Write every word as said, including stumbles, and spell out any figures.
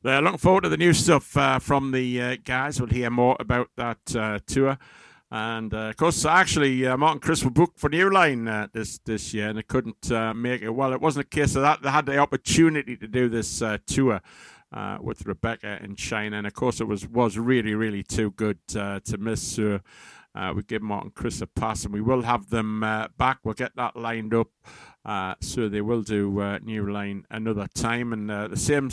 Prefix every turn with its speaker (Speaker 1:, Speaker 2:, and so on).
Speaker 1: They're looking forward to the new stuff uh, from the uh, guys. We'll hear more about that uh, tour. And, uh, of course, actually, uh, Mark and Chris were booked for New Line uh, this, this year, and they couldn't uh, make it. Well, it wasn't a case of that. They had the opportunity to do this uh, tour uh, with Rebecca in China. And, of course, it was, was really, really too good uh, to miss. So uh, we give Mark and Chris a pass, and we will have them uh, back. We'll get that lined up. Uh, so they will do uh, New Line another time. And uh, the same